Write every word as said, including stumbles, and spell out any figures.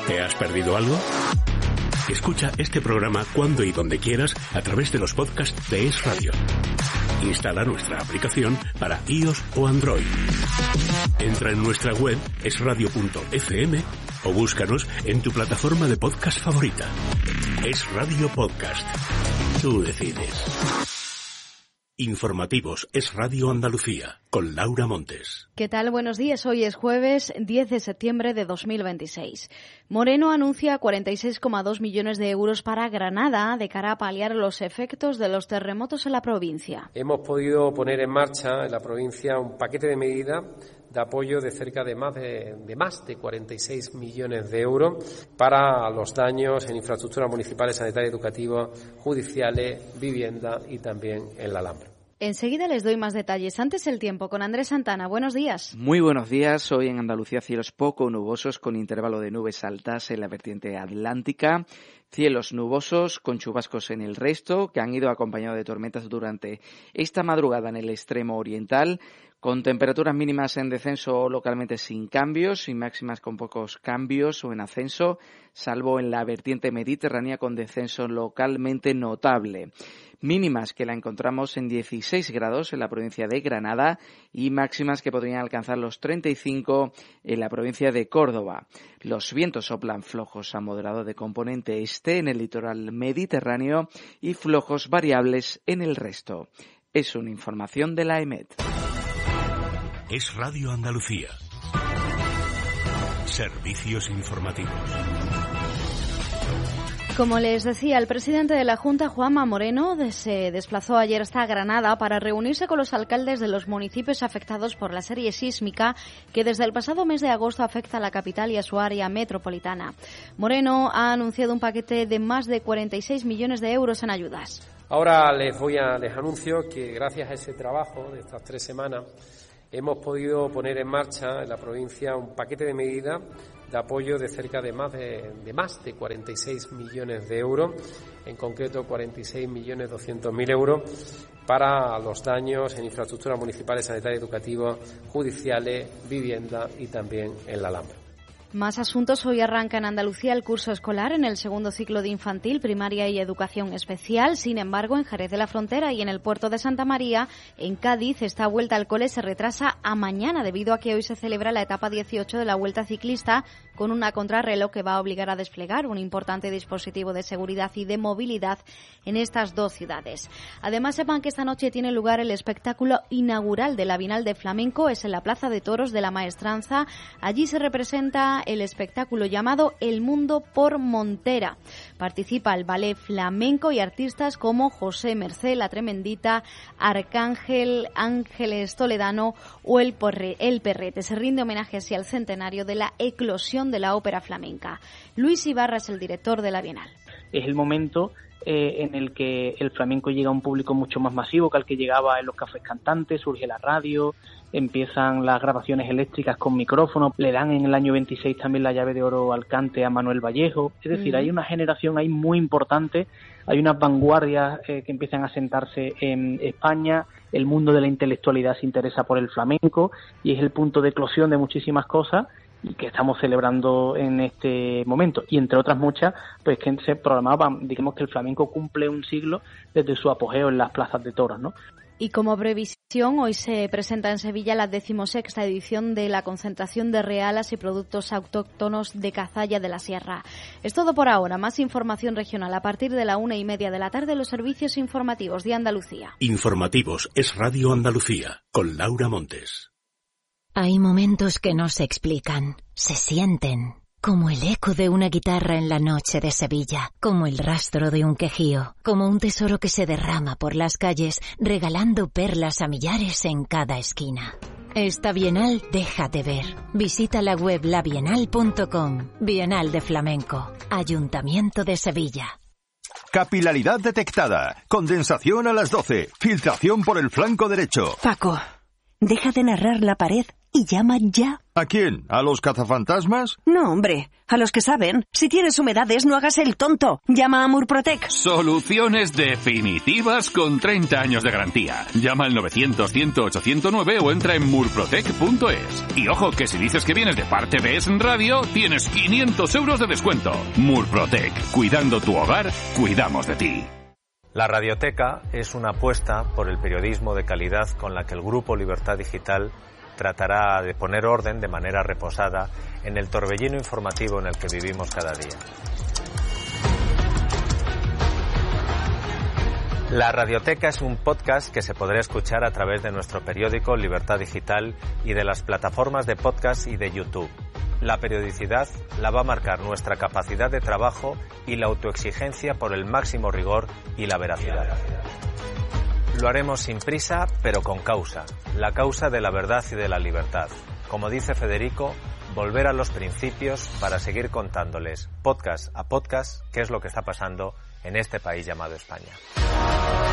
¿Te has perdido algo? Escucha este programa cuando y donde quieras a través de los podcasts de Es Radio. Instala nuestra aplicación para iOS o Android. Entra en nuestra web es radio punto efe eme o búscanos en tu plataforma de podcast favorita. Es Radio Podcast. Tú decides. Informativos Es Radio Andalucía, con Laura Montes. ¿Qué tal? Buenos días. Hoy es jueves diez de septiembre de dos mil veintiséis. Moreno anuncia cuarenta y seis coma dos millones de euros para Granada de cara a paliar los efectos de los terremotos en la provincia. Hemos podido poner en marcha en la provincia un paquete de medidas de apoyo de cerca de más de, de más de cuarenta y seis millones de euros para los daños en infraestructuras municipales, sanitarias, educativas, judiciales, vivienda y también en la Alhambra. Enseguida les doy más detalles. Antes el tiempo con Andrés Santana. Buenos días. Muy buenos días. Hoy en Andalucía cielos poco nubosos con intervalo de nubes altas en la vertiente atlántica. Cielos nubosos con chubascos en el resto que han ido acompañados de tormentas durante esta madrugada en el extremo oriental, con temperaturas mínimas en descenso o localmente sin cambios y máximas con pocos cambios o en ascenso, salvo en la vertiente mediterránea con descenso localmente notable. Mínimas que la encontramos en dieciséis grados en la provincia de Granada y máximas que podrían alcanzar los treinta y cinco en la provincia de Córdoba. Los vientos soplan flojos a moderado de componente este en el litoral mediterráneo y flojos variables en el resto. Es una información de la EMET. Es Radio Andalucía. Servicios informativos. Como les decía, el presidente de la Junta, Juanma Moreno, se desplazó ayer hasta Granada para reunirse con los alcaldes de los municipios afectados por la serie sísmica que desde el pasado mes de agosto afecta a la capital y a su área metropolitana. Moreno ha anunciado un paquete de más de cuarenta y seis millones de euros en ayudas. Ahora les voy a les anuncio que gracias a ese trabajo de estas tres semanas hemos podido poner en marcha en la provincia un paquete de medidas de apoyo de cerca de más de, de más de cuarenta y seis millones de euros, en concreto cuarenta y seis millones doscientos mil euros para los daños en infraestructuras municipales, sanitarias, educativas, judiciales, vivienda y también en la Alhambra. Más asuntos. Hoy arranca en Andalucía el curso escolar en el segundo ciclo de infantil, primaria y educación especial. Sin embargo, en Jerez de la Frontera y en el puerto de Santa María, en Cádiz, esta vuelta al cole se retrasa a mañana debido a que hoy se celebra la etapa dieciocho de la Vuelta Ciclista con una contrarreloj que va a obligar a desplegar un importante dispositivo de seguridad y de movilidad en estas dos ciudades. Además, sepan que esta noche tiene lugar el espectáculo inaugural de la Bienal de Flamenco. Es en la Plaza de Toros de la Maestranza. Allí se representa el espectáculo llamado El Mundo por Montera. Participa el ballet flamenco y artistas como José Mercé, La Tremendita, Arcángel, Ángeles Toledano o el, Porre, el Perrete. Se rinde homenaje así al centenario de la eclosión de la ópera flamenca. Luis Ibarra es el director de la Bienal. Es el momento eh, en el que el flamenco llega a un público mucho más masivo que al que llegaba en los cafés cantantes, surge la radio, empiezan las grabaciones eléctricas con micrófono, le dan en el año veintiséis también la llave de oro al cante a Manuel Vallejo. Es decir, uh-huh. hay una generación ahí muy importante, hay unas vanguardias eh, que empiezan a sentarse en España, el mundo de la intelectualidad se interesa por el flamenco y es el punto de eclosión de muchísimas cosas y que estamos celebrando en este momento. Y entre otras muchas, pues que se programaba, digamos que el flamenco cumple un siglo desde su apogeo en las plazas de toros, ¿no? Y como previsión, hoy se presenta en Sevilla la decimosexta edición de la concentración de realas y productos autóctonos de Cazalla de la Sierra. Es todo por ahora. Más información regional a partir de la una y media de la tarde en los servicios informativos de Andalucía. Informativos Es Radio Andalucía, con Laura Montes. Hay momentos que no se explican, se sienten. Como el eco de una guitarra en la noche de Sevilla, como el rastro de un quejío, como un tesoro que se derrama por las calles, regalando perlas a millares en cada esquina. Esta Bienal deja de ver. Visita la web la bienal punto com. Bienal de Flamenco. Ayuntamiento de Sevilla. Capilaridad detectada. Condensación a las doce. Filtración por el flanco derecho. Paco, deja de narrar la pared y llama ya. ¿A quién? ¿A los cazafantasmas? No, hombre, a los que saben. Si tienes humedades, no hagas el tonto. Llama a Murprotec. Soluciones definitivas con treinta años de garantía. Llama al novecientos, cien, ochocientos nueve o entra en murprotec punto es. Y ojo, que si dices que vienes de parte de Es Radio, tienes quinientos euros de descuento. Murprotec. Cuidando tu hogar, cuidamos de ti. La Radioteca es una apuesta por el periodismo de calidad con la que el Grupo Libertad Digital tratará de poner orden de manera reposada en el torbellino informativo en el que vivimos cada día. La Radioteca es un podcast que se podrá escuchar a través de nuestro periódico Libertad Digital y de las plataformas de podcast y de YouTube. La periodicidad la va a marcar nuestra capacidad de trabajo y la autoexigencia por el máximo rigor y la veracidad. Lo haremos sin prisa, pero con causa, la causa de la verdad y de la libertad. Como dice Federico, volver a los principios para seguir contándoles, podcast a podcast, qué es lo que está pasando en este país llamado España.